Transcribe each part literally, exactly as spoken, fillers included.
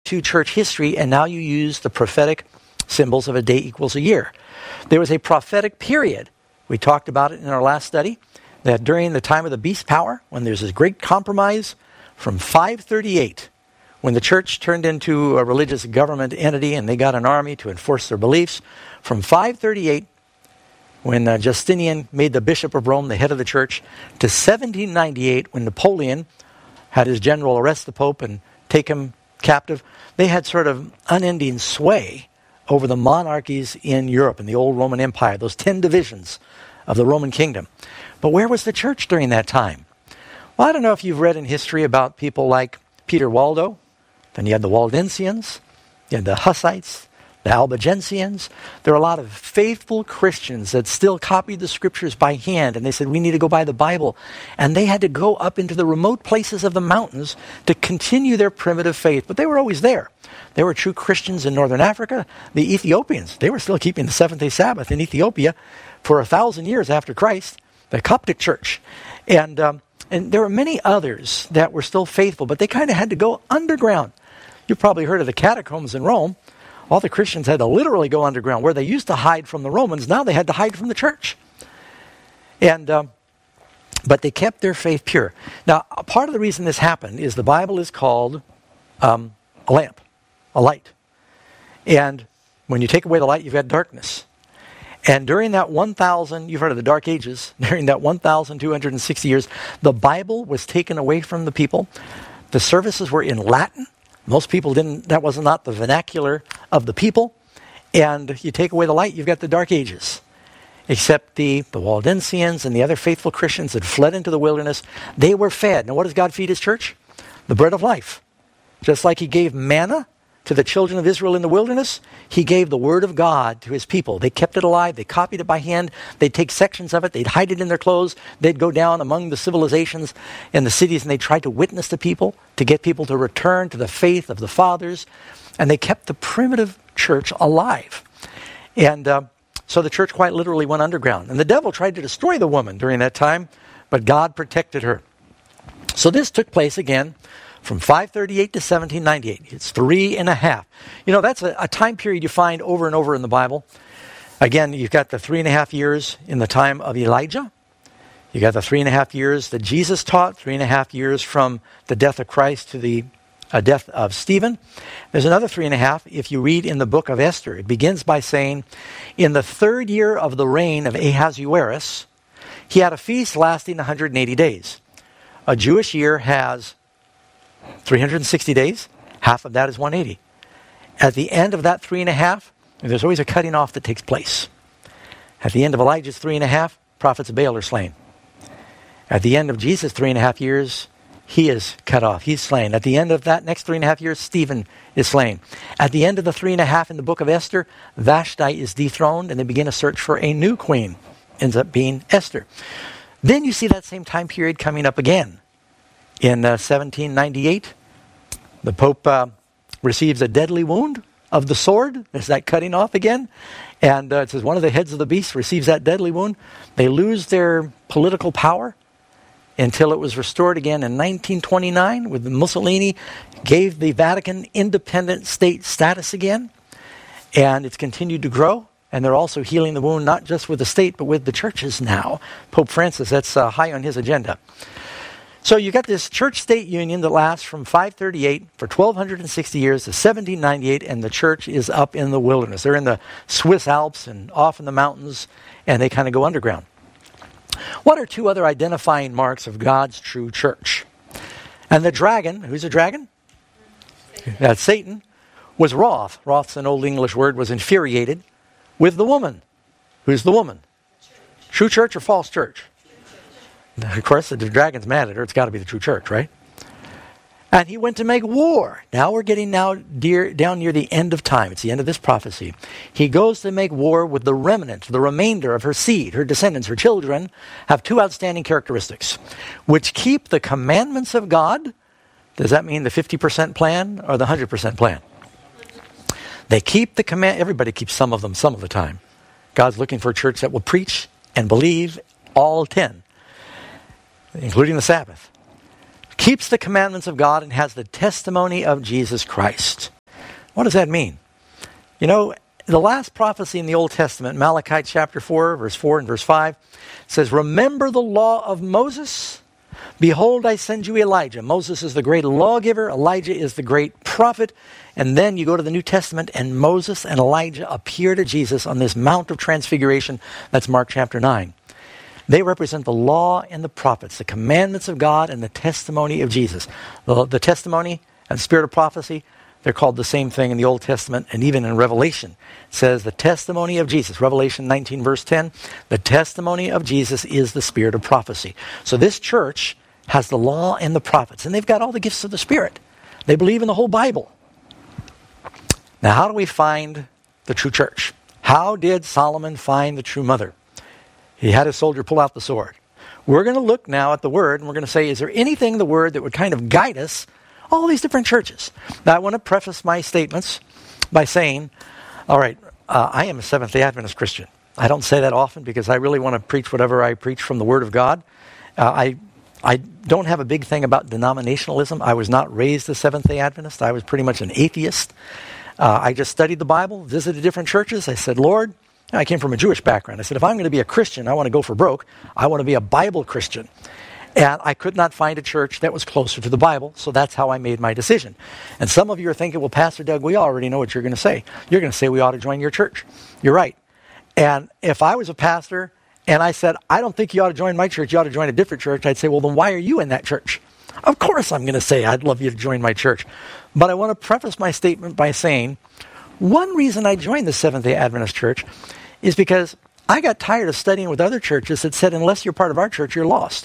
to church history, and now you use the prophetic symbols of a day equals a year. There was a prophetic period. We talked about it in our last study, that during the time of the beast power, when there's this great compromise from five thirty-eight, when the church turned into a religious government entity and they got an army to enforce their beliefs, from five thirty-eight, when uh, Justinian made the Bishop of Rome the head of the church, to seventeen ninety-eight, when Napoleon had his general arrest the Pope and take him captive, they had sort of unending sway over the monarchies in Europe, in the old Roman Empire, those ten divisions of the Roman kingdom. But where was the church during that time? Well, I don't know if you've read in history about people like Peter Waldo. Then you had the Waldensians, you had the Hussites, the Albigensians. There are a lot of faithful Christians that still copied the scriptures by hand, and they said, we need to go by the Bible. And they had to go up into the remote places of the mountains to continue their primitive faith. But they were always there. There were true Christians in northern Africa. The Ethiopians, they were still keeping the seventh-day Sabbath in Ethiopia for a thousand years after Christ, the Coptic church. And, um, and there were many others that were still faithful, but they kind of had to go underground. You've probably heard of the catacombs in Rome. All the Christians had to literally go underground. Where they used to hide from the Romans, now they had to hide from the church. And um, but they kept their faith pure. Now, part of the reason this happened is the Bible is called um, a lamp, a light. And when you take away the light, you've got darkness. And during that one thousand, you've heard of the Dark Ages, during that one thousand two hundred sixty years, the Bible was taken away from the people. The services were in Latin. Most people didn't, that was not the vernacular of the people. And you take away the light, you've got the Dark Ages. Except the, the Waldensians and the other faithful Christians that fled into the wilderness, they were fed. Now what does God feed his church? The bread of life. Just like he gave manna to the children of Israel in the wilderness, he gave the word of God to his people. They kept it alive. They copied it by hand. They'd take sections of it. They'd hide it in their clothes. They'd go down among the civilizations in the cities and they tried to witness to people, to get people to return to the faith of the fathers. And they kept the primitive church alive. And uh, so the church quite literally went underground. And the devil tried to destroy the woman during that time, but God protected her. So this took place again from five thirty-eight to seventeen ninety-eight. It's three and a half. You know, that's a, a time period you find over and over in the Bible. Again, you've got the three and a half years in the time of Elijah. You got the three and a half years that Jesus taught, three and a half years from the death of Christ to the uh, death of Stephen. There's another three and a half if you read in the book of Esther. It begins by saying, in the third year of the reign of Ahasuerus, he had a feast lasting one hundred eighty days. A Jewish year has three hundred sixty days. Half of that is one hundred eighty. At the end of that three and a half, there's always a cutting off that takes place. At the end of Elijah's three and a half, prophets of Baal are slain. At the end of Jesus' three and a half years, he is cut off. He's slain. At the end of that next three and a half years, Stephen is slain. At the end of the three and a half in the book of Esther, Vashti is dethroned and they begin a search for a new queen. Ends up being Esther. Then you see that same time period coming up again. In uh, seventeen ninety-eight, the Pope uh, receives a deadly wound of the sword. There's that cutting off again. And uh, it says one of the heads of the beast receives that deadly wound. They lose their political power until it was restored again in nineteen twenty-nine with Mussolini, gave the Vatican independent state status again. And it's continued to grow. And they're also healing the wound not just with the state but with the churches now. Pope Francis, that's uh, high on his agenda. So you got this church-state union that lasts from five thirty-eight for twelve sixty years to seventeen ninety-eight, and the church is up in the wilderness. They're in the Swiss Alps and off in the mountains, and they kind of go underground. What are two other identifying marks of God's true church? And the dragon, who's a dragon? That's Satan, was wroth. Wroth's an old English word, was infuriated with the woman. Who's the woman? True church or false church? Of course, if the dragon's mad at her, it's got to be the true church, right? And he went to make war. Now we're getting now dear, down near the end of time. It's the end of this prophecy. He goes to make war with the remnant, the remainder of her seed, her descendants, her children, have two outstanding characteristics, which keep the commandments of God. Does that mean the fifty percent plan or the one hundred percent plan? They keep the command. Everybody keeps some of them some of the time. God's looking for a church that will preach and believe all ten. Including the Sabbath, keeps the commandments of God and has the testimony of Jesus Christ. What does that mean? You know, the last prophecy in the Old Testament, Malachi chapter four, verse four and verse five, says, remember the law of Moses? Behold, I send you Elijah. Moses is the great lawgiver. Elijah is the great prophet. And then you go to the New Testament, and Moses and Elijah appear to Jesus on this Mount of Transfiguration. That's Mark chapter nine. They represent the law and the prophets, the commandments of God and the testimony of Jesus. The, the testimony and the spirit of prophecy, they're called the same thing in the Old Testament and even in Revelation. It says the testimony of Jesus. Revelation nineteen verse ten, the testimony of Jesus is the spirit of prophecy. So this church has the law and the prophets, and they've got all the gifts of the Spirit. They believe in the whole Bible. Now, how do we find the true church? How did Solomon find the true mother? He had a soldier pull out the sword. We're going to look now at the Word, and we're going to say, is there anything in the Word that would kind of guide us, all these different churches? Now, I want to preface my statements by saying, all right, uh, I am a Seventh-day Adventist Christian. I don't say that often because I really want to preach whatever I preach from the Word of God. Uh, I I don't have a big thing about denominationalism. I was not raised a Seventh-day Adventist. I was pretty much an atheist. Uh, I just studied the Bible, visited different churches. I said, Lord, I came from a Jewish background. I said, if I'm going to be a Christian, I want to go for broke. I want to be a Bible Christian. And I could not find a church that was closer to the Bible, so that's how I made my decision. And some of you are thinking, well, Pastor Doug, we already know what you're going to say. You're going to say we ought to join your church. You're right. And if I was a pastor and I said, I don't think you ought to join my church, you ought to join a different church, I'd say, well, then why are you in that church? Of course I'm going to say I'd love you to join my church. But I want to preface my statement by saying, one reason I joined the Seventh-day Adventist Church is because I got tired of studying with other churches that said, unless you're part of our church, you're lost.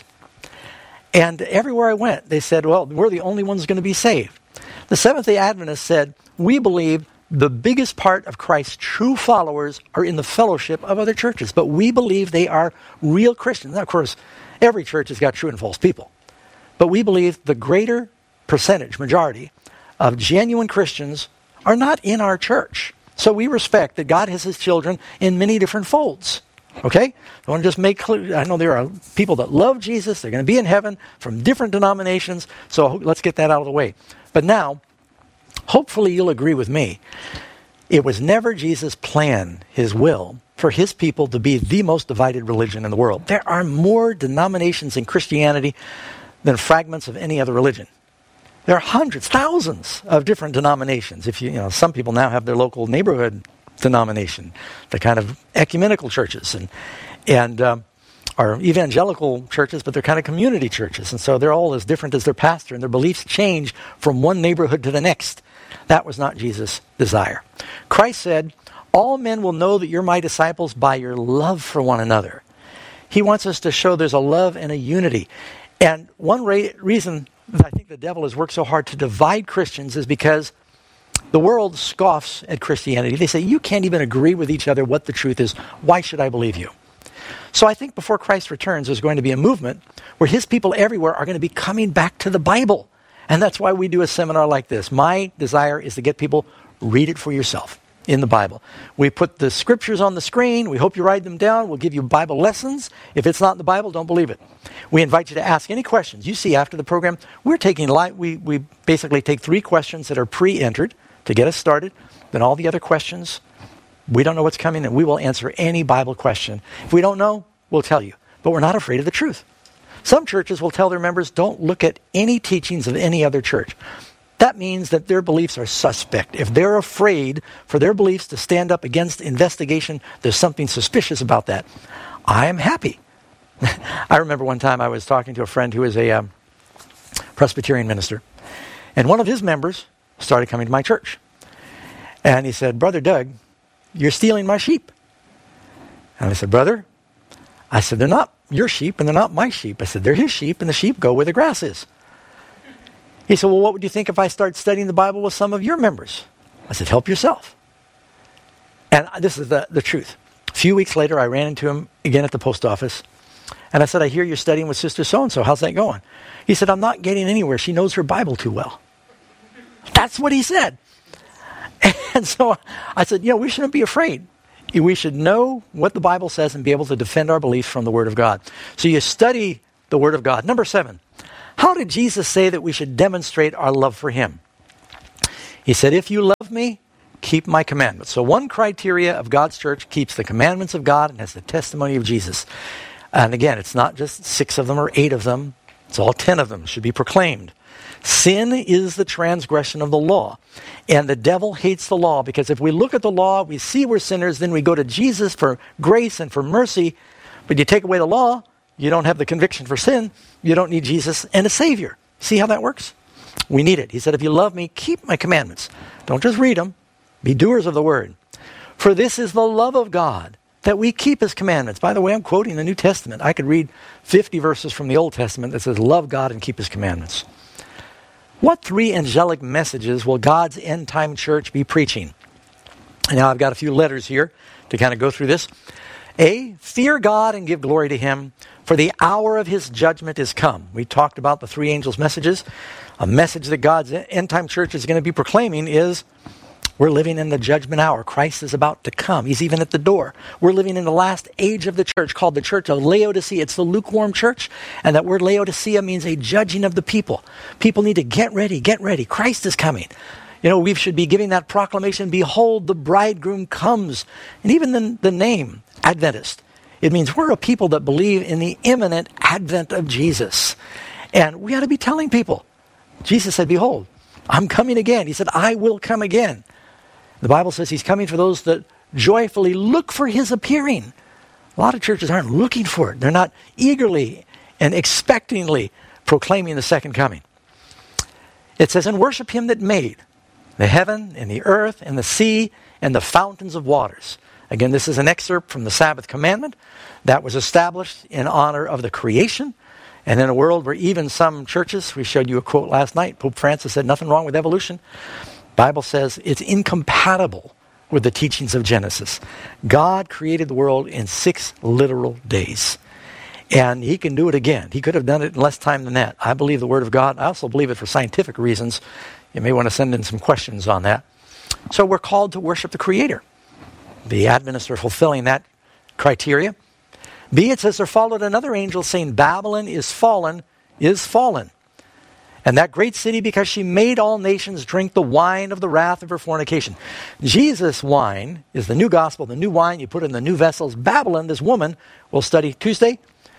And everywhere I went, they said, well, we're the only ones going to be saved. The Seventh-day Adventists said, we believe the biggest part of Christ's true followers are in the fellowship of other churches, but we believe they are real Christians. Now, of course, every church has got true and false people. But we believe the greater percentage, majority, of genuine Christians are not in our church. So we respect that God has his children in many different folds. Okay? I want to just make clear, I know there are people that love Jesus, they're going to be in heaven from different denominations, so let's get that out of the way. But now, hopefully you'll agree with me. It was never Jesus' plan, his will, for his people to be the most divided religion in the world. There are more denominations in Christianity than fragments of any other religion. There are hundreds, thousands of different denominations. If you, you know, some people now have their local neighborhood denomination, the kind of ecumenical churches, and and um, are evangelical churches, but they're kind of community churches, and so they're all as different as their pastor, and their beliefs change from one neighborhood to the next. That was not Jesus' desire. Christ said, all men will know that you're my disciples by your love for one another. He wants us to show there's a love and a unity. And one ra- reason that I think the devil has worked so hard to divide Christians is because the world scoffs at Christianity. They say, you can't even agree with each other what the truth is. Why should I believe you? So I think before Christ returns, there's going to be a movement where his people everywhere are going to be coming back to the Bible. And that's why we do a seminar like this. My desire is to get people, read it for yourself in the Bible. We put the scriptures on the screen. We hope you write them down. We'll give you Bible lessons. If it's not in the Bible, don't believe it. We invite you to ask any questions. You see after the program, we're taking live, we, we basically take three questions that are pre-entered to get us started. Then all the other questions, we don't know what's coming, and we will answer any Bible question. If we don't know, we'll tell you. But we're not afraid of the truth. Some churches will tell their members, don't look at any teachings of any other church. That means that their beliefs are suspect. If they're afraid for their beliefs to stand up against investigation, there's something suspicious about that. I am happy. I remember one time I was talking to a friend who is a um, Presbyterian minister, and one of his members started coming to my church. And he said, Brother Doug, you're stealing my sheep. And I said, brother, I said, they're not your sheep and they're not my sheep. I said, they're his sheep, and the sheep go where the grass is. He said, well, what would you think if I start studying the Bible with some of your members? I said, help yourself. And this is the, the truth. A few weeks later, I ran into him again at the post office. And I said, I hear you're studying with Sister So-and-so. How's that going? He said, I'm not getting anywhere. She knows her Bible too well. That's what he said. And so I said, you know, we shouldn't be afraid. We should know what the Bible says and be able to defend our beliefs from the Word of God. So you study the Word of God. Number seven, how did Jesus say that we should demonstrate our love for him? He said, if you love me, keep my commandments. So one criteria of God's church keeps the commandments of God and has the testimony of Jesus. And again, it's not just six of them or eight of them. It's all ten of them should be proclaimed. Sin is the transgression of the law. And the devil hates the law because if we look at the law, we see we're sinners, then we go to Jesus for grace and for mercy. But you take away the law, you don't have the conviction for sin. You don't need Jesus and a Savior. See how that works? We need it. He said, if you love me, keep my commandments. Don't just read them. Be doers of the word. For this is the love of God, that we keep his commandments. By the way, I'm quoting the New Testament. I could read fifty verses from the Old Testament that says, love God and keep his commandments. What three angelic messages will God's end-time church be preaching? And now I've got a few letters here to kind of go through this. A, fear God and give glory to him, for the hour of his judgment is come. We talked about the three angels' messages. A message that God's end-time church is going to be proclaiming is, we're living in the judgment hour. Christ is about to come. He's even at the door. We're living in the last age of the church called the church of Laodicea. It's the lukewarm church. And that word Laodicea means a judging of the people. People need to get ready, get ready. Christ is coming. You know, we should be giving that proclamation, behold, the bridegroom comes. And even the, the name, Adventist, it means we're a people that believe in the imminent advent of Jesus. And we ought to be telling people. Jesus said, behold, I'm coming again. He said, I will come again. The Bible says he's coming for those that joyfully look for his appearing. A lot of churches aren't looking for it. They're not eagerly and expectingly proclaiming the second coming. It says, and worship him that made the heaven and the earth and the sea and the fountains of waters. Again, this is an excerpt from the Sabbath commandment that was established in honor of the creation. And in a world where even some churches, we showed you a quote last night, Pope Francis said nothing wrong with evolution. Bible says it's incompatible with the teachings of Genesis. God created the world in six literal days. And he can do it again. He could have done it in less time than that. I believe the Word of God. I also believe it for scientific reasons. You may want to send in some questions on that. So we're called to worship the Creator. The Adventists are fulfilling that criteria. B, it says there followed another angel saying, Babylon is fallen, is fallen. And that great city, because she made all nations drink the wine of the wrath of her fornication. Jesus' wine is the new gospel, the new wine. You put it in the new vessels. Babylon, this woman, we'll study Tuesday.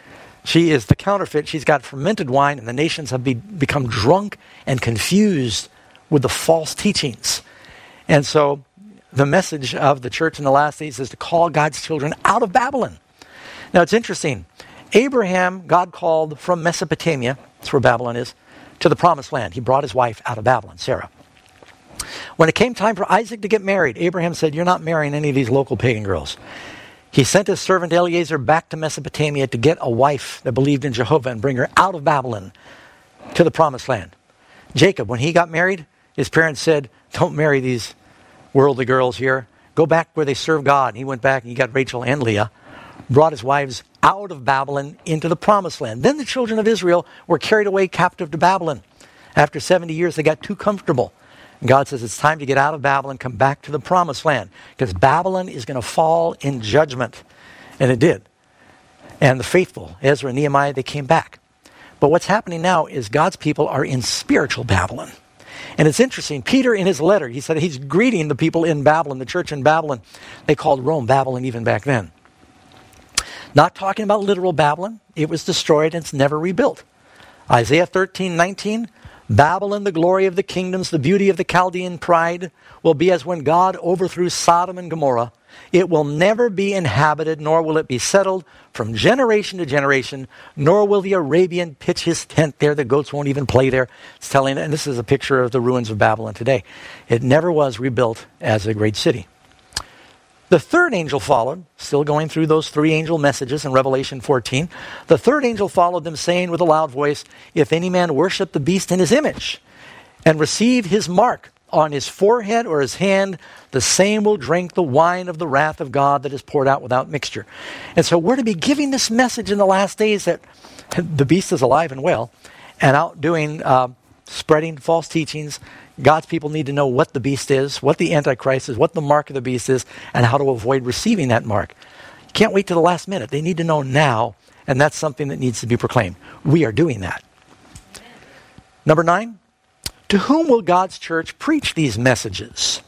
She is the counterfeit. She's got fermented wine, and the nations have be, become drunk and confused with the false teachings. And so the message of the church in the last days is to call God's children out of Babylon. Now it's interesting. Abraham, God called from Mesopotamia, that's where Babylon is, to the promised land. He brought his wife out of Babylon, Sarah. When it came time for Isaac to get married, Abraham said, you're not marrying any of these local pagan girls. He sent his servant Eliezer back to Mesopotamia to get a wife that believed in Jehovah and bring her out of Babylon to the promised land. Jacob, when he got married, his parents said, don't marry these worldly girls here. Go back where they serve God. And he went back and he got Rachel and Leah, brought his wives out of Babylon into the promised land. Then the children of Israel were carried away captive to Babylon. After seventy years, they got too comfortable. And God says it's time to get out of Babylon, come back to the promised land. Because Babylon is going to fall in judgment. And it did. And the faithful, Ezra and Nehemiah, they came back. But what's happening now is God's people are in spiritual Babylon. And it's interesting. Peter, in his letter, he said he's greeting the people in Babylon, the church in Babylon. They called Rome Babylon even back then. Not talking about literal Babylon. It was destroyed and it's never rebuilt. Isaiah thirteen nineteen, Babylon, the glory of the kingdoms, the beauty of the Chaldean pride, will be as when God overthrew Sodom and Gomorrah. It will never be inhabited, nor will it be settled from generation to generation, nor will the Arabian pitch his tent there. The goats won't even play there. It's telling, and this is a picture of the ruins of Babylon today. It never was rebuilt as a great city. The third angel followed, still going through those three angel messages in Revelation fourteen. The third angel followed them, saying with a loud voice, if any man worship the beast in his image and receive his mark on his forehead or his hand, the same will drink the wine of the wrath of God that is poured out without mixture. And so we're to be giving this message in the last days that the beast is alive and well and out doing, uh, spreading false teachings. God's people need to know what the beast is, what the Antichrist is, what the mark of the beast is, and how to avoid receiving that mark. You can't wait to the last minute. They need to know now, and that's something that needs to be proclaimed. We are doing that. Number nine, To whom will God's church preach these messages?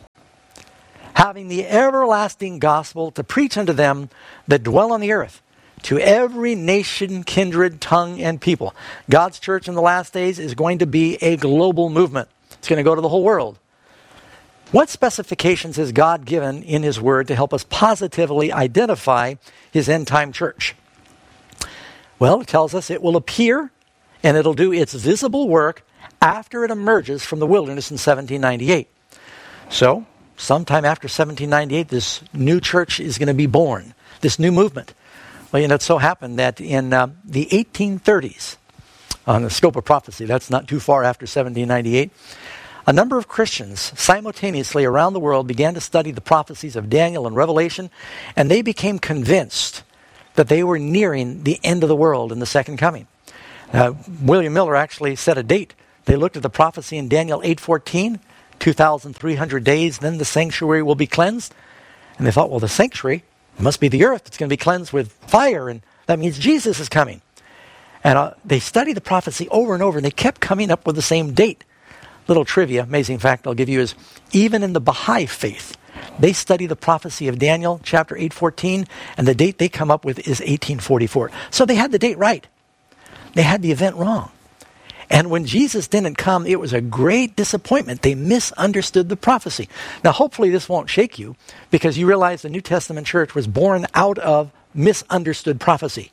Having the everlasting gospel to preach unto them that dwell on the earth, to every nation, kindred, tongue, and people. God's church in the last days is going to be a global movement. It's going to go to the whole world. What specifications has God given in His Word to help us positively identify His end-time church? Well, it tells us it will appear and it'll do its visible work after it emerges from the wilderness in seventeen ninety-eight. So, sometime after seventeen ninety-eight, this new church is going to be born, this new movement. Well, you know, it so happened that in uh, the eighteen thirties, on the scope of prophecy, that's not too far after seventeen ninety-eight, a number of Christians simultaneously around the world began to study the prophecies of Daniel and Revelation, and they became convinced that they were nearing the end of the world in the second coming. Uh, William Miller actually set a date. They looked at the prophecy in Daniel eight fourteen, two thousand three hundred days, then the sanctuary will be cleansed. And they thought, well, the sanctuary must be the earth. It's going to be cleansed with fire, and that means Jesus is coming. And uh, they studied the prophecy over and over, and they kept coming up with the same date. Little trivia, amazing fact I'll give you is, even in the Baha'i faith, they study the prophecy of Daniel chapter eight fourteen, and the date they come up with is eighteen forty-four. So they had the date right. They had the event wrong. And when Jesus didn't come, it was a great disappointment. They misunderstood the prophecy. Now, hopefully this won't shake you, because you realize the New Testament church was born out of misunderstood prophecy.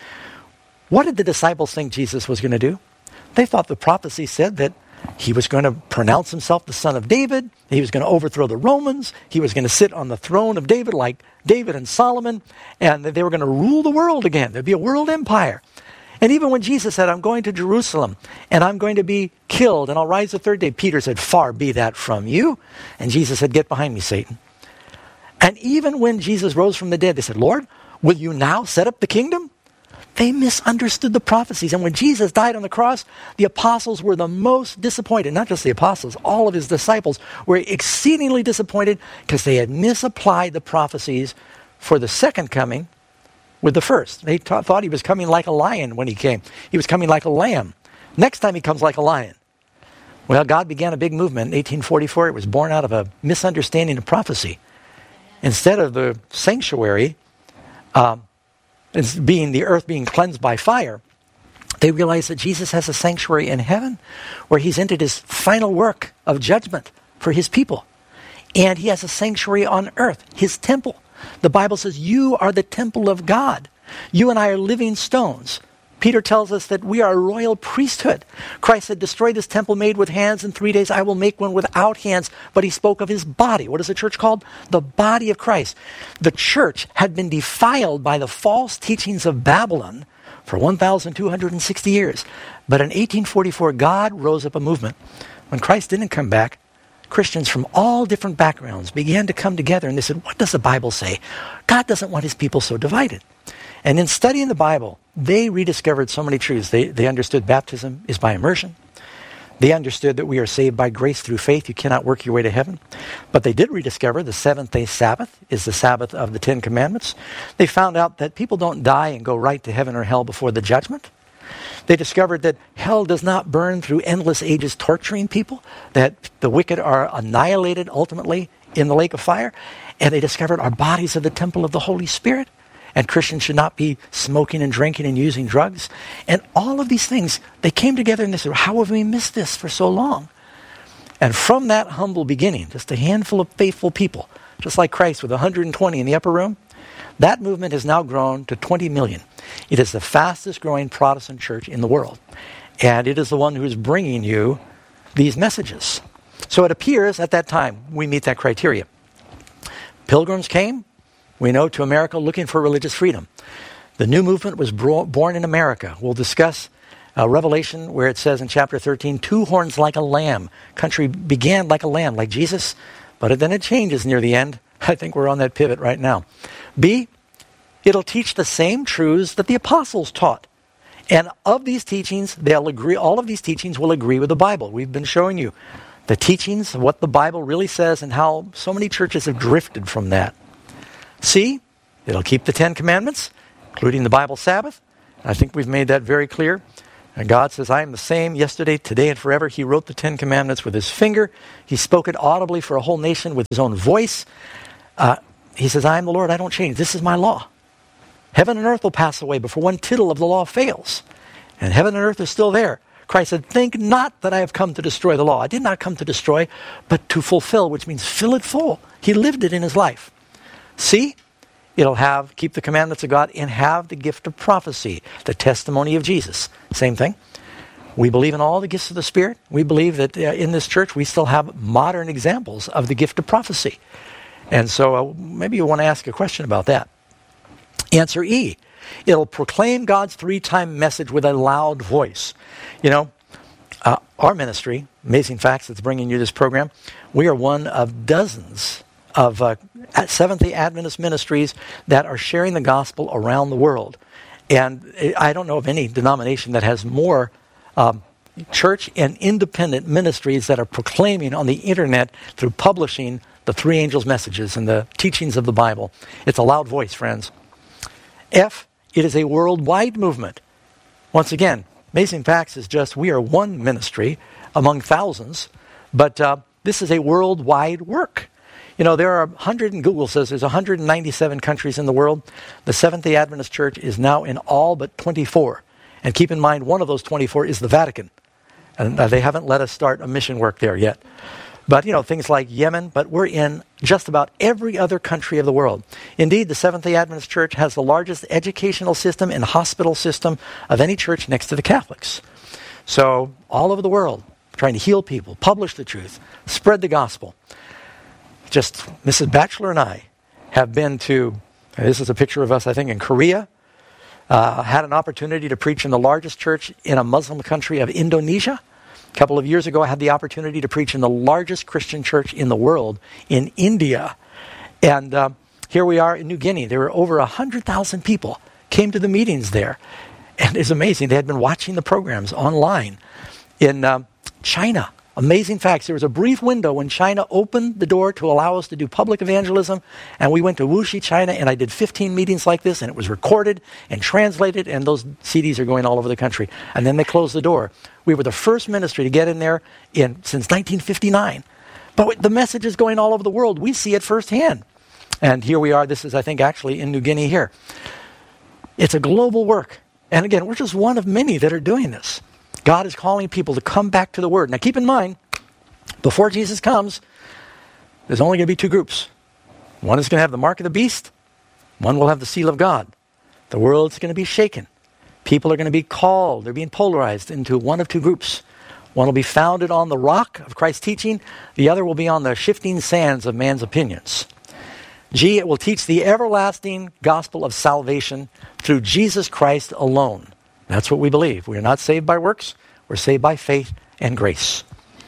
What did the disciples think Jesus was going to do? They thought the prophecy said that He was going to pronounce Himself the Son of David. He was going to overthrow the Romans. He was going to sit on the throne of David like David and Solomon. And that they were going to rule the world again. There'd be a world empire. And even when Jesus said, I'm going to Jerusalem, and I'm going to be killed, and I'll rise the third day, Peter said, far be that from you. And Jesus said, get behind me, Satan. And even when Jesus rose from the dead, they said, Lord, will you now set up the kingdom? They misunderstood the prophecies. And when Jesus died on the cross, the apostles were the most disappointed. Not just the apostles, all of His disciples were exceedingly disappointed because they had misapplied the prophecies for the second coming with the first. They t- thought He was coming like a lion when He came. He was coming like a lamb. Next time He comes like a lion. Well, God began a big movement in eighteen forty-four. It was born out of a misunderstanding of prophecy. Instead of the sanctuary um, being the earth being cleansed by fire, they realized that Jesus has a sanctuary in heaven where He's entered His final work of judgment for His people. And He has a sanctuary on earth, His temple. The Bible says, you are the temple of God. You and I are living stones. Peter tells us that we are a royal priesthood. Christ said, destroy this temple made with hands. In three days I will make one without hands. But He spoke of His body. What is the church called? The body of Christ. The church had been defiled by the false teachings of Babylon for one thousand two hundred sixty years. But in eighteen forty-four, God rose up a movement. When Christ didn't come back, Christians from all different backgrounds began to come together, and they said, what does the Bible say? God doesn't want His people so divided. And in studying the Bible, they rediscovered so many truths. They, they understood baptism is by immersion. They understood that we are saved by grace through faith. You cannot work your way to heaven. But they did rediscover the seventh-day Sabbath is the Sabbath of the Ten Commandments. They found out that people don't die and go right to heaven or hell before the judgment. They discovered that hell does not burn through endless ages torturing people, that the wicked are annihilated ultimately in the lake of fire. And they discovered our bodies are the temple of the Holy Spirit, and Christians should not be smoking and drinking and using drugs. And all of these things, they came together and they said, how have we missed this for so long? And from that humble beginning, just a handful of faithful people, just like Christ with one hundred twenty in the upper room, that movement has now grown to twenty million. It is the fastest growing Protestant church in the world. And it is the one who is bringing you these messages. So it appears at that time we meet that criteria. Pilgrims came, we know, to America looking for religious freedom. The new movement was bro- born in America. We'll discuss uh, Revelation where it says in chapter thirteen, two horns like a lamb. Country began like a lamb, like Jesus, but then it changes near the end. I think we're on that pivot right now. B, it'll teach the same truths that the apostles taught. And of these teachings, they'll agree, all of these teachings will agree with the Bible. We've been showing you the teachings of what the Bible really says and how so many churches have drifted from that. C, it'll keep the Ten Commandments, including the Bible Sabbath. I think we've made that very clear. And God says, I am the same yesterday, today, and forever. He wrote the Ten Commandments with his finger. He spoke it audibly for a whole nation with his own voice. Uh, he says, I am the Lord, I don't change. This is my law. Heaven and earth will pass away before one tittle of the law fails. And heaven and earth is still there. Christ said, think not that I have come to destroy the law. I did not come to destroy, but to fulfill, which means fill it full. He lived it in his life. See? It'll have, keep the commandments of God and have the gift of prophecy, the testimony of Jesus. Same thing. We believe in all the gifts of the Spirit. We believe that uh, in this church we still have modern examples of the gift of prophecy. And so uh, maybe you want to ask a question about that. Answer E. It'll proclaim God's three-time message with a loud voice. You know, uh, our ministry, Amazing Facts, that's bringing you this program, we are one of dozens of uh, Seventh-day Adventist ministries that are sharing the gospel around the world. And I don't know of any denomination that has more um, church and independent ministries that are proclaiming on the internet through publishing the three angels' messages and the teachings of the Bible. It's a loud voice, friends. F, it is a worldwide movement. Once again, Amazing Facts is just, we are one ministry among thousands, but uh, this is a worldwide work. You know, there are one hundred, and Google says there's one hundred ninety-seven countries in the world. The Seventh-day Adventist Church is now in all but twenty-four. And keep in mind, one of those twenty-four is the Vatican. And uh, they haven't let us start a mission work there yet. But, you know, things like Yemen, but we're in just about every other country of the world. Indeed, the Seventh-day Adventist Church has the largest educational system and hospital system of any church next to the Catholics. So, all over the world, trying to heal people, publish the truth, spread the gospel. Just Missus Batchelor and I have been to, this is a picture of us, I think, in Korea. Uh, had an opportunity to preach in the largest church in a Muslim country of Indonesia. A couple of years ago, I had the opportunity to preach in the largest Christian church in the world in India. And uh, here we are in New Guinea. There were over one hundred thousand people came to the meetings there. And it's amazing. They had been watching the programs online. In uh, China, Amazing Facts. There was a brief window when China opened the door to allow us to do public evangelism, and we went to Wuxi, China, and I did fifteen meetings like this, and it was recorded and translated, and those C Ds are going all over the country. And then they closed the door. We were the first ministry to get in there in since nineteen fifty-nine. But the message is going all over the world. We see it firsthand. And here we are. This is, I think, actually in New Guinea here. It's a global work. And again, we're just one of many that are doing this. God is calling people to come back to the Word. Now keep in mind, before Jesus comes, there's only going to be two groups. One is going to have the mark of the beast. One will have the seal of God. The world's going to be shaken. People are going to be called. They're being polarized into one of two groups. One will be founded on the rock of Christ's teaching. The other will be on the shifting sands of man's opinions. G, it will teach the everlasting gospel of salvation through Jesus Christ alone. That's what we believe. We are not saved by works. We're saved by faith and grace.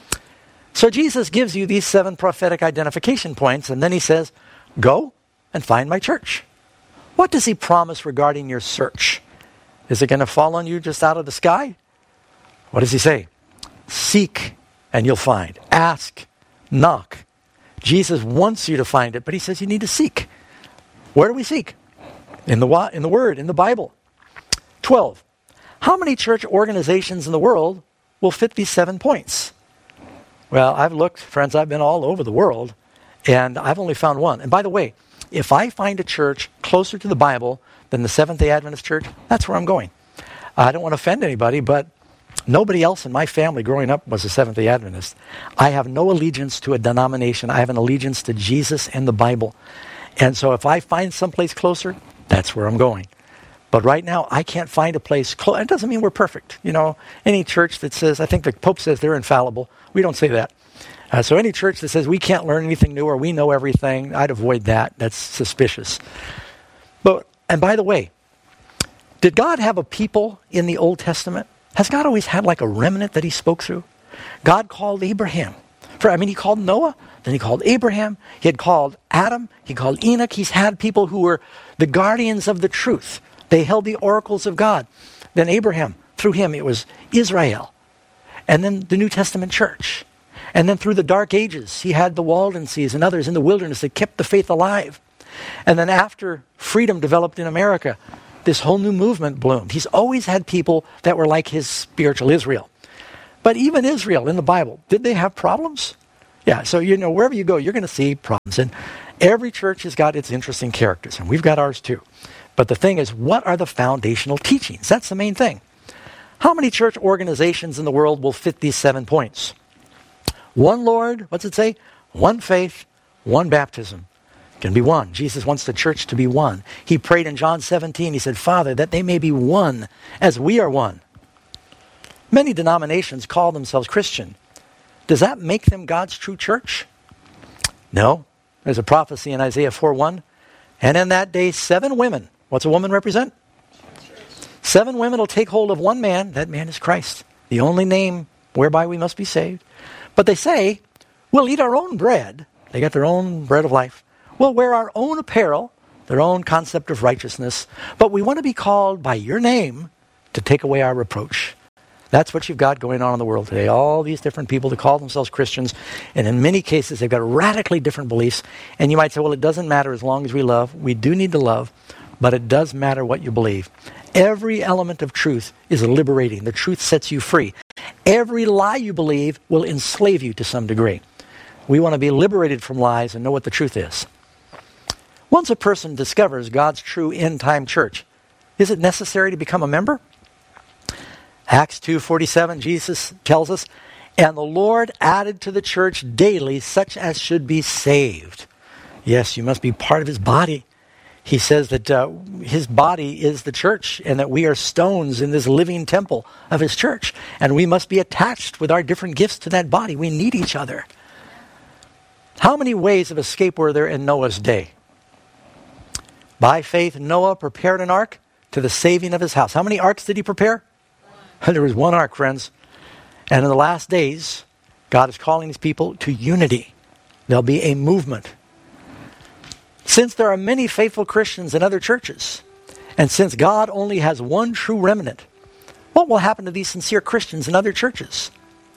So Jesus gives you these seven prophetic identification points, and then he says, go and find my church. What does he promise regarding your search? Is it going to fall on you just out of the sky? What does he say? Seek and you'll find. Ask, knock. Jesus wants you to find it, but he says you need to seek. Where do we seek? In the, in the Word, in the Bible. twelve. How many church organizations in the world will fit these seven points? Well, I've looked, friends, I've been all over the world, and I've only found one. And by the way, if I find a church closer to the Bible than the Seventh-day Adventist Church, that's where I'm going. I don't want to offend anybody, but nobody else in my family growing up was a Seventh-day Adventist. I have no allegiance to a denomination. I have an allegiance to Jesus and the Bible. And so if I find someplace closer, that's where I'm going. But right now, I can't find a place close. It doesn't mean we're perfect. You know, any church that says, I think the Pope says they're infallible. We don't say that. Uh, so any church that says we can't learn anything new or we know everything, I'd avoid that. That's suspicious. But, and by the way, did God have a people in the Old Testament? Has God always had like a remnant that he spoke through? God called Abraham. For, I mean, he called Noah, then he called Abraham, he had called Adam, he called Enoch. He's had people who were the guardians of the truth. They held the oracles of God. Then Abraham, through him, it was Israel. And then the New Testament church. And then through the Dark Ages, he had the Waldenses and others in the wilderness that kept the faith alive. And then after freedom developed in America, this whole new movement bloomed. He's always had people that were like his spiritual Israel. But even Israel in the Bible, did they have problems? Yeah, so you know, wherever you go, you're going to see problems. And every church has got its interesting characters, and we've got ours too. But the thing is, what are the foundational teachings? That's the main thing. How many church organizations in the world will fit these seven points? One Lord, what's it say? One faith, one baptism. It can be one. Jesus wants the church to be one. He prayed in John seventeen, he said, Father, that they may be one as we are one. Many denominations call themselves Christian. Does that make them God's true church? No. There's a prophecy in Isaiah four one. And in that day, seven women. What's a woman represent? Seven women will take hold of one man. That man is Christ. The only name whereby we must be saved. But they say, we'll eat our own bread. They got their own bread of life. We'll wear our own apparel, their own concept of righteousness. But we want to be called by your name to take away our reproach. That's what you've got going on in the world today. All these different people that call themselves Christians, and in many cases they've got radically different beliefs. And you might say, well, it doesn't matter as long as we love. We do need to love, but it does matter what you believe. Every element of truth is liberating. The truth sets you free. Every lie you believe will enslave you to some degree. We want to be liberated from lies and know what the truth is. Once a person discovers God's true end-time church, is it necessary to become a member? Acts two forty-seven, Jesus tells us, and the Lord added to the church daily such as should be saved. Yes, you must be part of his body. He says that uh, his body is the church and that we are stones in this living temple of his church. And we must be attached with our different gifts to that body. We need each other. How many ways of escape were there in Noah's day? By faith, Noah prepared an ark to the saving of his house. How many arks did he prepare? One. There was one ark, friends. And in the last days, God is calling his people to unity. There'll be a movement. Since there are many faithful Christians in other churches, and since God only has one true remnant, what will happen to these sincere Christians in other churches?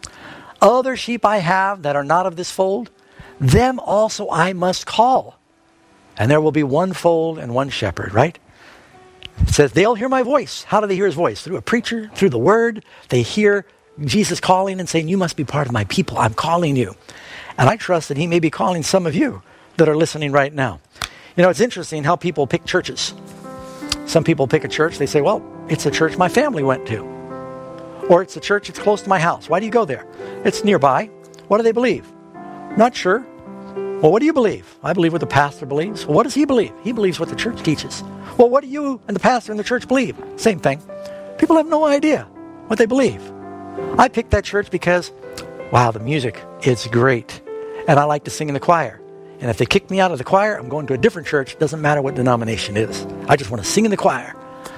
Other sheep I have that are not of this fold, them also I must call. And there will be one fold and one shepherd, right? It says they'll hear my voice. How do they hear his voice? Through a preacher, through the word. They hear Jesus calling and saying, you must be part of my people. I'm calling you. And I trust that he may be calling some of you that are listening right now. You know, it's interesting how people pick churches. Some people pick a church. They say, well, it's a church my family went to. Or it's a church that's close to my house. Why do you go there? It's nearby. What do they believe? Not sure. Well, what do you believe? I believe what the pastor believes. Well, what does he believe? He believes what the church teaches. Well, what do you and the pastor and the church believe? Same thing. People have no idea what they believe. I picked that church because, wow, the music, it's great. And I like to sing in the choir. And if they kick me out of the choir, I'm going to a different church. Doesn't matter what denomination it is. I just want to sing in the choir.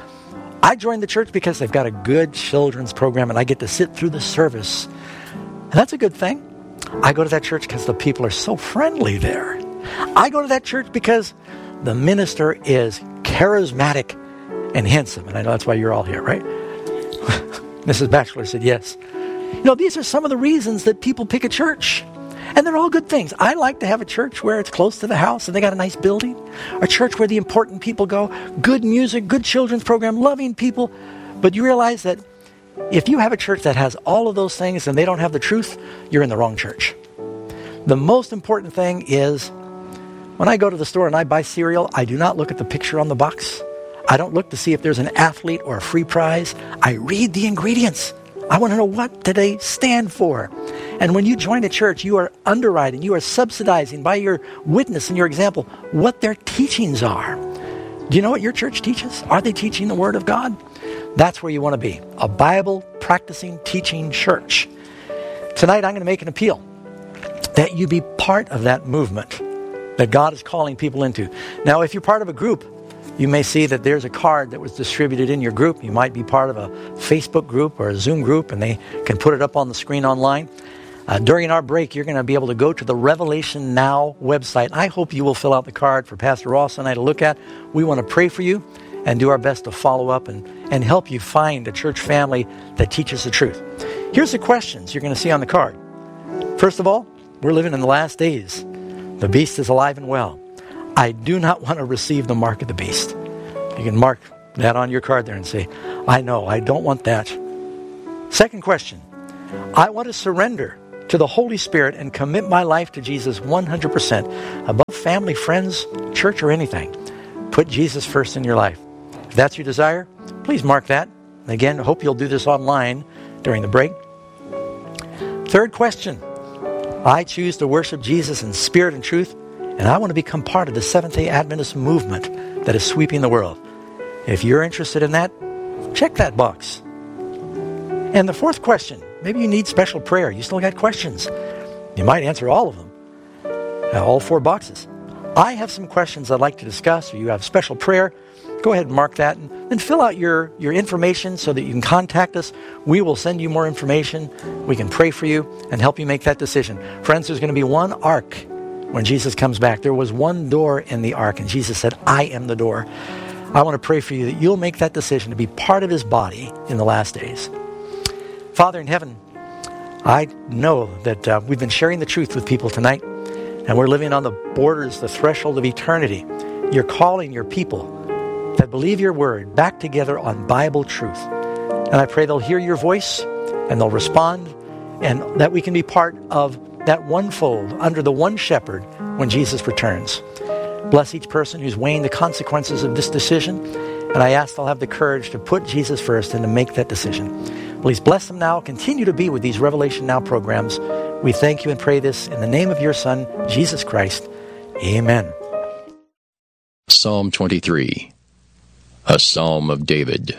I joined the church because they've got a good children's program and I get to sit through the service. And that's a good thing. I go to that church because the people are so friendly there. I go to that church because the minister is charismatic and handsome. And I know that's why you're all here, right? Missus Batchelor said yes. You know, these are some of the reasons that people pick a church. And they're all good things. I like to have a church where it's close to the house and they got a nice building. A church where the important people go. Good music, good children's program, loving people. But you realize that if you have a church that has all of those things and they don't have the truth, you're in the wrong church. The most important thing is when I go to the store and I buy cereal, I do not look at the picture on the box. I don't look to see if there's an athlete or a free prize. I read the ingredients. I want to know what do they stand for. And when you join a church, you are underwriting, you are subsidizing by your witness and your example what their teachings are. Do you know what your church teaches? Are they teaching the Word of God? That's where you want to be. A Bible practicing, teaching church. Tonight I'm going to make an appeal that you be part of that movement that God is calling people into. Now, if you're part of a group, you may see that there's a card that was distributed in your group. You might be part of a Facebook group or a Zoom group, and they can put it up on the screen online. Uh, during our break, you're going to be able to go to the Revelation Now website. I hope you will fill out the card for Pastor Ross and I to look at. We want to pray for you and do our best to follow up and, and help you find a church family that teaches the truth. Here's the questions you're going to see on the card. First of all, we're living in the last days. The beast is alive and well. I do not want to receive the mark of the beast. You can mark that on your card there and say, I know, I don't want that. Second question, I want to surrender to the Holy Spirit and commit my life to Jesus one hundred percent above family, friends, church, or anything. Put Jesus first in your life. If that's your desire, please mark that. Again, I hope you'll do this online during the break. Third question, I choose to worship Jesus in spirit and truth, and I want to become part of the Seventh-day Adventist movement that is sweeping the world. If you're interested in that, check that box. And the fourth question, maybe you need special prayer. You still got questions. You might answer all of them, uh, all four boxes. I have some questions I'd like to discuss, or you have special prayer. Go ahead and mark that, and then fill out your, your information so that you can contact us. We will send you more information. We can pray for you and help you make that decision. Friends, there's going to be one ark when Jesus comes back. There was one door in the ark, and Jesus said, I am the door. I want to pray for you that you'll make that decision to be part of his body in the last days. Father in heaven, I know that uh, we've been sharing the truth with people tonight, and we're living on the borders, the threshold of eternity. You're calling your people that believe your word back together on Bible truth. And I pray they'll hear your voice and they'll respond, and that we can be part of that one fold under the one shepherd when Jesus returns. Bless each person who's weighing the consequences of this decision, and I ask they'll have the courage to put Jesus first and to make that decision. Please bless them now. Continue to be with these Revelation Now programs. We thank you and pray this in the name of your Son, Jesus Christ. Amen. Psalm twenty-three, a psalm of David.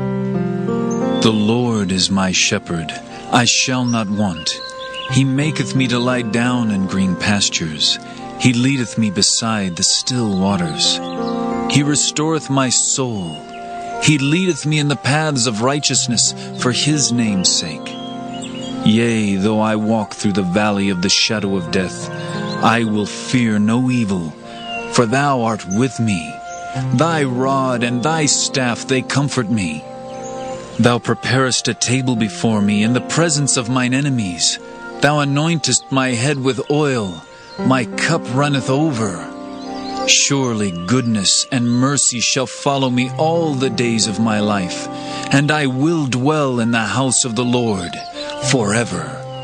The Lord is my shepherd, I shall not want. He maketh me to lie down in green pastures. He leadeth me beside the still waters. He restoreth my soul. He leadeth me in the paths of righteousness for his name's sake. Yea, though I walk through the valley of the shadow of death, I will fear no evil, for thou art with me. Thy rod and thy staff, they comfort me. Thou preparest a table before me in the presence of mine enemies. Thou anointest my head with oil. My cup runneth over. Surely goodness and mercy shall follow me all the days of my life, and I will dwell in the house of the Lord forever.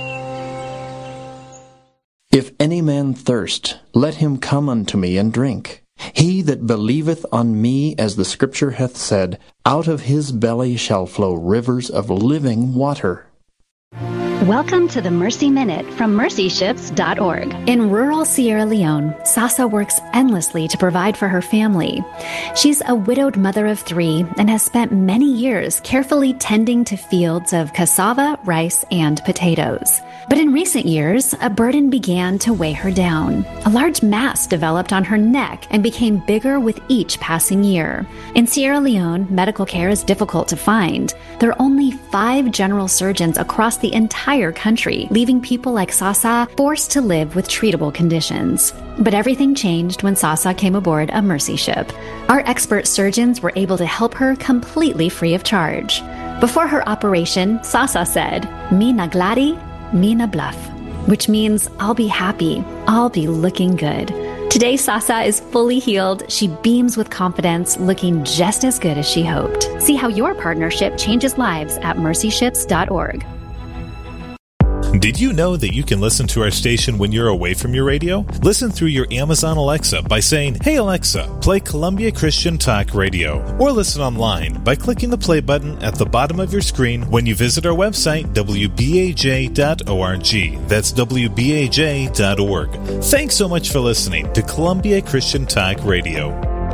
If any man thirst, let him come unto me and drink. He that believeth on me, as the Scripture hath said, out of his belly shall flow rivers of living water. Welcome to the Mercy Minute from mercy ships dot org. In rural Sierra Leone, Sasa works endlessly to provide for her family. She's a widowed mother of three and has spent many years carefully tending to fields of cassava, rice, and potatoes. But in recent years, a burden began to weigh her down. A large mass developed on her neck and became bigger with each passing year. In Sierra Leone, medical care is difficult to find. There are only five general surgeons across the entire country, leaving people like Sasa forced to live with treatable conditions. But everything changed when Sasa came aboard a Mercy ship. Our expert surgeons were able to help her completely free of charge. Before her operation, Sasa said, "Mi nagladi, mi na bluff," which means I'll be happy, I'll be looking good. Today, Sasa is fully healed. She beams with confidence, looking just as good as she hoped. See how your partnership changes lives at mercy ships dot org. Did you know that you can listen to our station when you're away from your radio? Listen through your Amazon Alexa by saying, "Hey Alexa, play Columbia Christian Talk Radio." Or listen online by clicking the play button at the bottom of your screen when you visit our website, w b a j dot org. That's w b a j dot org. Thanks so much for listening to Columbia Christian Talk Radio.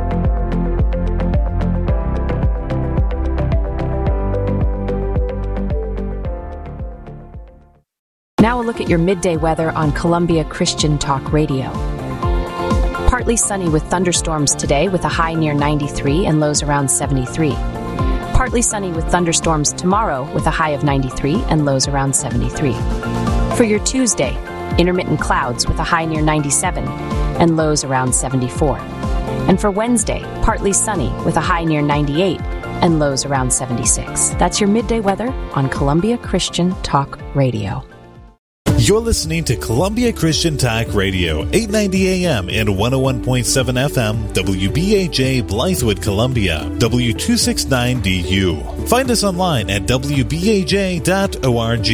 Now a look at your midday weather on Columbia Christian Talk Radio. Partly sunny with thunderstorms today with a high near ninety-three and lows around seventy-three. Partly sunny with thunderstorms tomorrow with a high of ninety-three and lows around seventy-three. For your Tuesday, intermittent clouds with a high near ninety-seven and lows around seventy-four. And for Wednesday, partly sunny with a high near ninety-eight and lows around seventy-six. That's your midday weather on Columbia Christian Talk Radio. You're listening to Columbia Christian Talk Radio, eight ninety A M and one oh one point seven F M, W B A J, Blythewood, Columbia, W two sixty-nine D U. Find us online at W B A J dot org.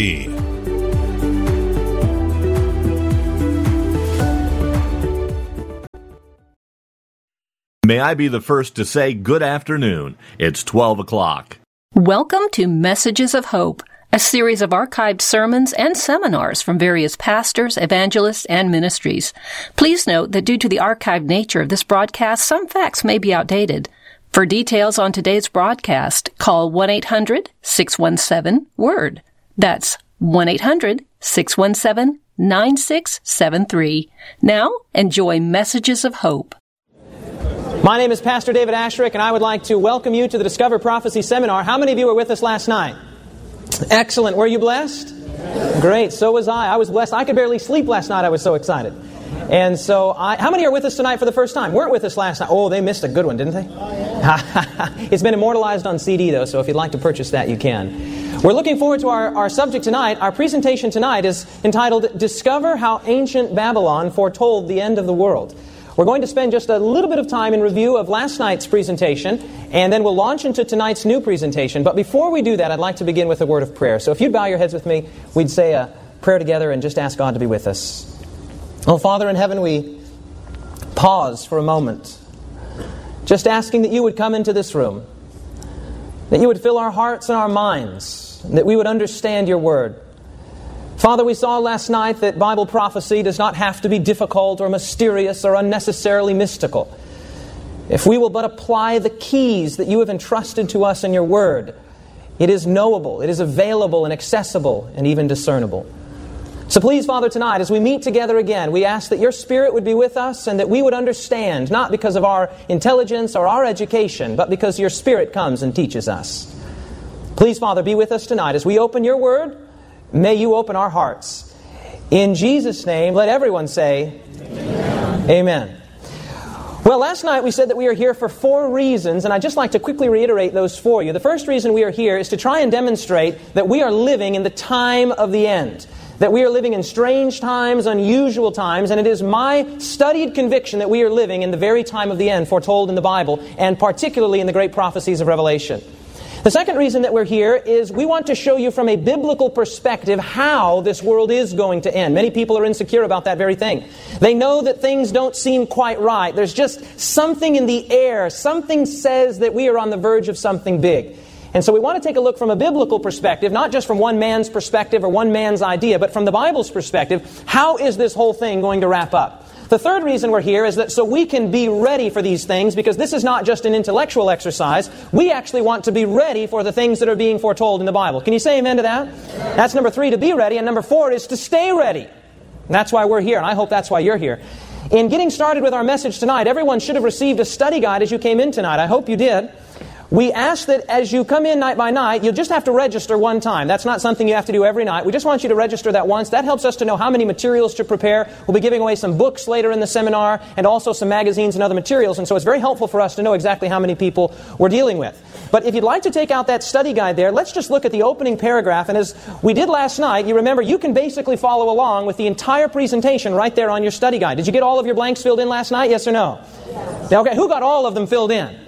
May I be the first to say good afternoon. It's twelve o'clock. Welcome to Messages of Hope, a series of archived sermons and seminars from various pastors, evangelists, and ministries. Please note that due to the archived nature of this broadcast, some facts may be outdated. For details on today's broadcast, call one eight hundred six one seven WORD. That's one eight hundred six one seven nine six seven three. Now, enjoy Messages of Hope. My name is Pastor David Asherick, and I would like to welcome you to the Discover Prophecy Seminar. How many of you were with us last night? Excellent. Were you blessed? Great. So was I. I was blessed. I could barely sleep last night. I was so excited. And so, I, how many are with us tonight for the first time? Weren't with us last night? Oh, they missed a good one, didn't they? Oh, yeah. It's been immortalized on C D, though, so if you'd like to purchase that, you can. We're looking forward to our, our subject tonight. Our presentation tonight is entitled, Discover How Ancient Babylon Foretold the End of the World. We're going to spend just a little bit of time in review of last night's presentation, and then we'll launch into tonight's new presentation. But before we do that, I'd like to begin with a word of prayer. So if you'd bow your heads with me, we'd say a prayer together and just ask God to be with us. Oh, Father in heaven, we pause for a moment, just asking that you would come into this room, that you would fill our hearts and our minds, that we would understand your word. Father, we saw last night that Bible prophecy does not have to be difficult or mysterious or unnecessarily mystical. If we will but apply the keys that you have entrusted to us in your word, it is knowable, it is available and accessible and even discernible. So please, Father, tonight, as we meet together again, we ask that your Spirit would be with us and that we would understand, not because of our intelligence or our education, but because your Spirit comes and teaches us. Please, Father, be with us tonight as we open your word. May you open our hearts. In Jesus' name, let everyone say, Amen. Amen. Well, last night we said that we are here for four reasons, and I'd just like to quickly reiterate those for you. The first reason we are here is to try and demonstrate that we are living in the time of the end, that we are living in strange times, unusual times, and it is my studied conviction that we are living in the very time of the end foretold in the Bible, and particularly in the great prophecies of Revelation. The second reason that we're here is we want to show you from a biblical perspective how this world is going to end. Many people are insecure about that very thing. They know that things don't seem quite right. There's just something in the air. Something says that we are on the verge of something big. And so we want to take a look from a biblical perspective, not just from one man's perspective or one man's idea, but from the Bible's perspective. How is this whole thing going to wrap up? The third reason we're here is that so we can be ready for these things, because this is not just an intellectual exercise. We actually want to be ready for the things that are being foretold in the Bible. Can you say amen to that? That's number three, to be ready. And number four is to stay ready. And that's why we're here, and I hope that's why you're here. In getting started with our message tonight, everyone should have received a study guide as you came in tonight. I hope you did. We ask that as you come in night by night, you'll just have to register one time. That's not something you have to do every night. We just want you to register that once. That helps us to know how many materials to prepare. We'll be giving away some books later in the seminar and also some magazines and other materials. And so it's very helpful for us to know exactly how many people we're dealing with. But if you'd like to take out that study guide there, let's just look at the opening paragraph. And as we did last night, you remember you can basically follow along with the entire presentation right there on your study guide. Did you get all of your blanks filled in last night? Yes or no? Yes. Okay, who got all of them filled in?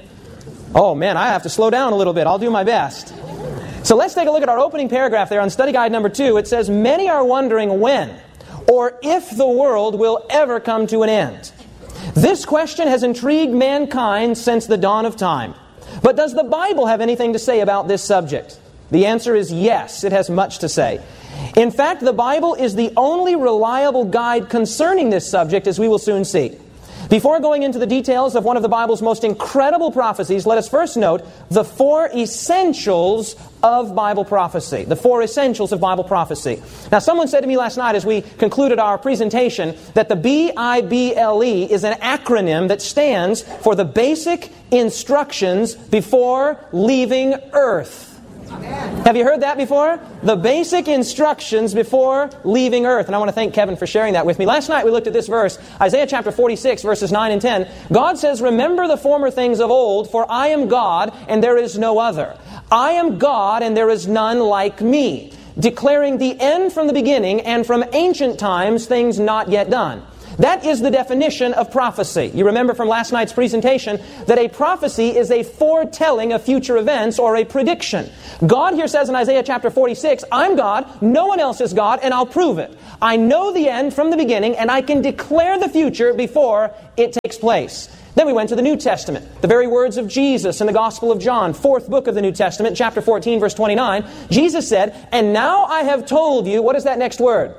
Oh man, I have to slow down a little bit. I'll do my best. So let's take a look at our opening paragraph there on study guide number two. It says, many are wondering when or if the world will ever come to an end. This question has intrigued mankind since the dawn of time. But does the Bible have anything to say about this subject? The answer is yes, it has much to say. In fact, the Bible is the only reliable guide concerning this subject, as we will soon see. Before going into the details of one of the Bible's most incredible prophecies, let us first note the four essentials of Bible prophecy. The four essentials of Bible prophecy. Now, someone said to me last night as we concluded our presentation that the B I B L E is an acronym that stands for the basic instructions before leaving Earth. Have you heard that before? The basic instructions before leaving Earth. And I want to thank Kevin for sharing that with me. Last night we looked at this verse, Isaiah chapter forty-six, verses nine and ten. God says, remember the former things of old, for I am God and there is no other. I am God and there is none like me. declaring the end from the beginning and from ancient times things not yet done. That is the definition of prophecy. You remember from last night's presentation that a prophecy is a foretelling of future events or a prediction. God here says in Isaiah chapter forty-six, I'm God, no one else is God, and I'll prove it. I know the end from the beginning, and I can declare the future before it takes place. Then we went to the New Testament. The very words of Jesus in the Gospel of John, fourth book of the New Testament, chapter fourteen, verse twenty-nine. Jesus said, and now I have told you, what is that next word?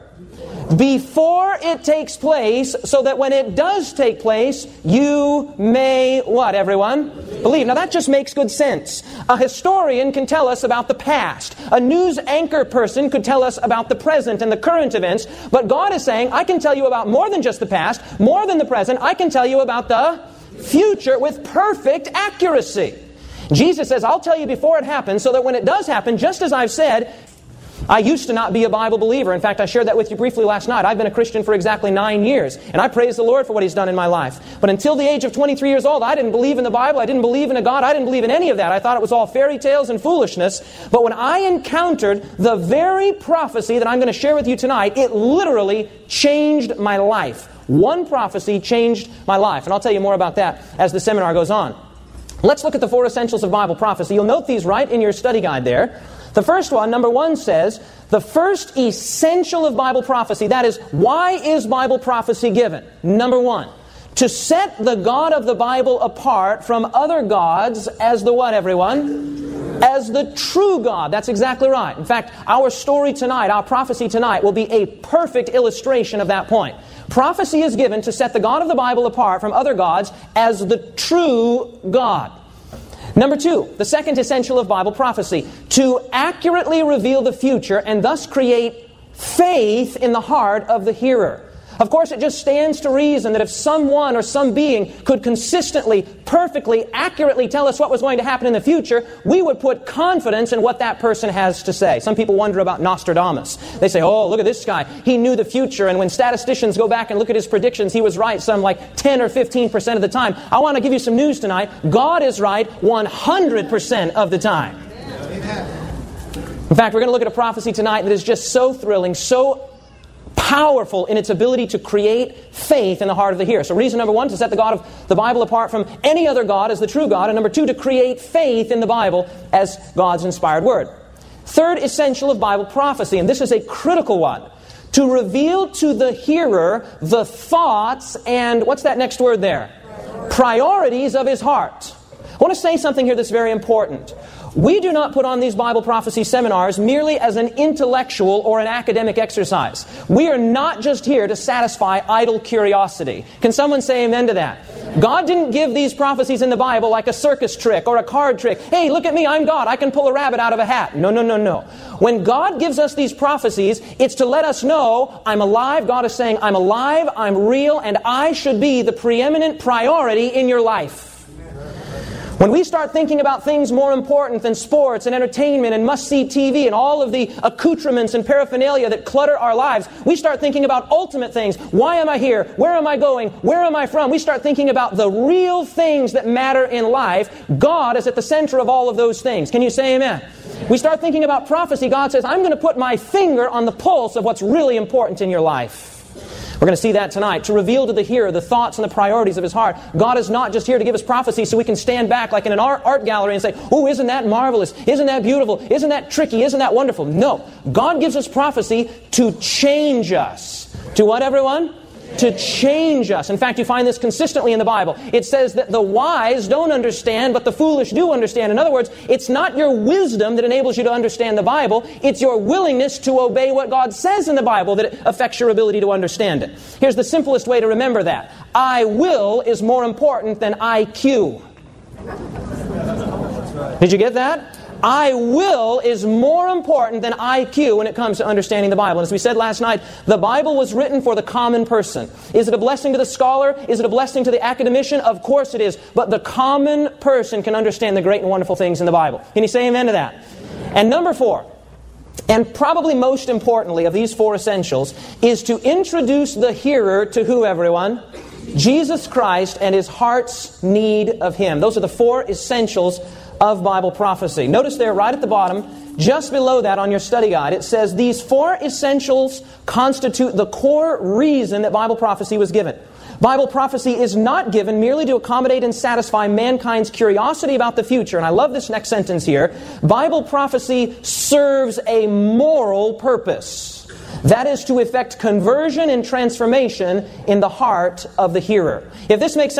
Before it takes place, so that when it does take place, you may, what, everyone? Believe. Now that just makes good sense. A historian can tell us about the past. A news anchor person could tell us about the present and the current events. But God is saying, I can tell you about more than just the past, more than the present. I can tell you about the future with perfect accuracy. Jesus says, I'll tell you before it happens, so that when it does happen, just as I've said. I used to not be a Bible believer. In fact, I shared that with you briefly last night. I've been a Christian for exactly nine years, and I praise the Lord for what He's done in my life. But until the age of twenty-three years old, I didn't believe in the Bible. I didn't believe in a God. I didn't believe in any of that. I thought it was all fairy tales and foolishness. But when I encountered the very prophecy that I'm going to share with you tonight, it literally changed my life. One prophecy changed my life. And I'll tell you more about that as the seminar goes on. Let's look at the four essentials of Bible prophecy. You'll note these right in your study guide there. The first one, number one, says, the first essential of Bible prophecy, that is, why is Bible prophecy given? Number one, to set the God of the Bible apart from other gods as the what, everyone? As the true God. That's exactly right. In fact, our story tonight, our prophecy tonight, will be a perfect illustration of that point. Prophecy is given to set the God of the Bible apart from other gods as the true God. Number two, the second essential of Bible prophecy, to accurately reveal the future and thus create faith in the heart of the hearer. Of course, it just stands to reason that if someone or some being could consistently, perfectly, accurately tell us what was going to happen in the future, we would put confidence in what that person has to say. Some people wonder about Nostradamus. They say, oh, look at this guy. He knew the future, and when statisticians go back and look at his predictions, he was right some like ten or fifteen percent of the time. I want to give you some news tonight. God is right one hundred percent of the time. In fact, we're going to look at a prophecy tonight that is just so thrilling, so powerful in its ability to create faith in the heart of the hearer. So reason number one, to set the God of the Bible apart from any other God as the true God. And number two, to create faith in the Bible as God's inspired word. Third essential of Bible prophecy, and this is a critical one, to reveal to the hearer the thoughts and, what's that next word there? Priorities of his heart. I want to say something here that's very important. We do not put on these Bible prophecy seminars merely as an intellectual or an academic exercise. We are not just here to satisfy idle curiosity. Can someone say amen to that? God didn't give these prophecies in the Bible like a circus trick or a card trick. Hey, look at me, I'm God. I can pull a rabbit out of a hat. No, no, no, no. When God gives us these prophecies, it's to let us know I'm alive. God is saying I'm alive, I'm real, and I should be the preeminent priority in your life. When we start thinking about things more important than sports and entertainment and must-see T V and all of the accoutrements and paraphernalia that clutter our lives, we start thinking about ultimate things. Why am I here? Where am I going? Where am I from? We start thinking about the real things that matter in life. God is at the center of all of those things. Can you say amen? We start thinking about prophecy. God says, I'm going to put my finger on the pulse of what's really important in your life. We're going to see that tonight, to reveal to the hearer the thoughts and the priorities of his heart. God is not just here to give us prophecy so we can stand back like in an art, art gallery and say, oh, isn't that marvelous? Isn't that beautiful? Isn't that tricky? Isn't that wonderful? No. God gives us prophecy to change us. To what, everyone? To change us. In fact, you find this consistently in the Bible. It says that the wise don't understand, but the foolish do understand. In other words, it's not your wisdom that enables you to understand the Bible. It's your willingness to obey what God says in the Bible that affects your ability to understand it. Here's the simplest way to remember that. I will is more important than I Q. Did you get that? I will is more important than I Q when it comes to understanding the Bible. And as we said last night, the Bible was written for the common person. Is it a blessing to the scholar? Is it a blessing to the academician? Of course it is. But the common person can understand the great and wonderful things in the Bible. Can you say amen to that? And number four, and probably most importantly of these four essentials, is to introduce the hearer to who, everyone? Jesus Christ and his heart's need of Him. Those are the four essentials of Bible prophecy. Notice there right at the bottom, Just below that on your study guide, it says, these four essentials constitute the core reason that Bible prophecy was given. Bible prophecy is not given merely to accommodate and satisfy mankind's curiosity about the future. And I love this next sentence here. Bible prophecy serves a moral purpose. That is to effect conversion and transformation in the heart of the hearer. If this makes sense,